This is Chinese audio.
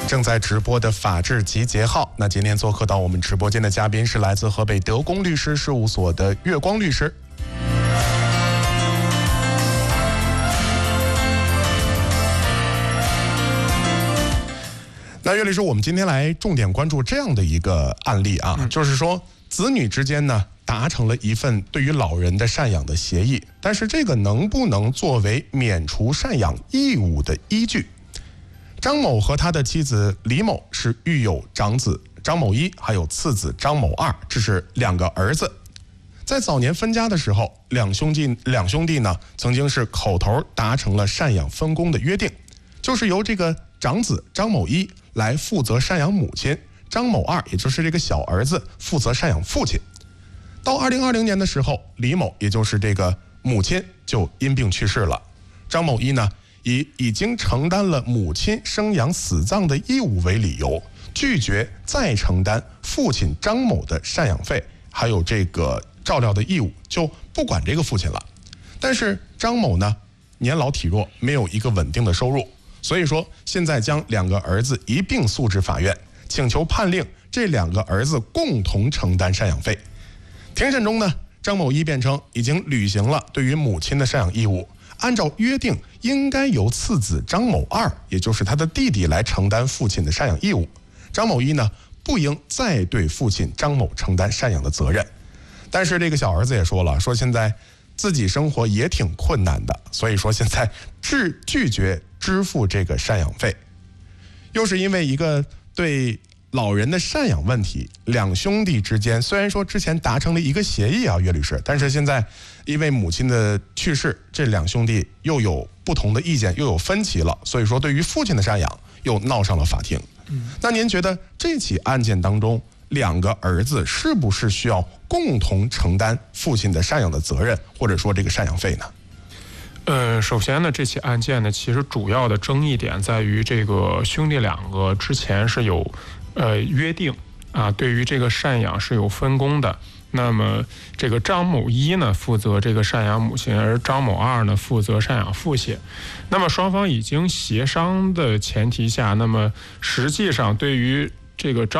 正在直播的法治集结号，那今天做客到我们直播间的嘉宾是来自河北德公律师事务所的月光律师。那岳律师，我们今天来重点关注这样的一个案例啊，就是说子女之间呢达成了一份对于老人的赡养的协议，但是这个能不能作为免除赡养义务的依据？张某和他的妻子李某是育有长子张某一，还有次子张某二，这是两个儿子。在早年分家的时候，两兄弟呢曾经是口头达成了赡养分工的约定，就是由这个长子张某一来负责赡养母亲，张某二也就是这个小儿子负责赡养父亲。到2020年的时候，李某也就是这个母亲就因病去世了，张某一呢以已经承担了母亲生养死葬的义务为理由，拒绝再承担父亲张某的赡养费还有这个照料的义务，就不管这个父亲了。但是张某呢年老体弱，没有一个稳定的收入，所以说现在将两个儿子一并诉至法院，请求判令这两个儿子共同承担赡养费。庭审中呢，张某一辩称已经履行了对于母亲的赡养义务，按照约定应该由次子张某二，也就是他的弟弟来承担父亲的赡养义务，张某一呢不应再对父亲张某承担赡养的责任。但是这个小儿子也说了，说现在自己生活也挺困难的，所以说现在拒绝支付这个赡养费。又是因为一个对老人的赡养问题，两兄弟之间虽然说之前达成了一个协议啊，岳律师，但是现在因为母亲的去世，这两兄弟又有不同的意见，又有分歧了，所以说对于父亲的赡养又闹上了法庭。那您觉得这起案件当中，两个儿子是不是需要共同承担父亲的赡养的责任，或者说这个赡养费呢？ 首先呢，这起案件呢，其实主要的争议点在于这个兄弟两个之前是有约定啊，对于这个赡养是有分工的。那么这个张某一呢负责这个赡养母亲，而张某二呢负责赡养父亲。那么双方已经协商的前提下，那么实际上对于这个张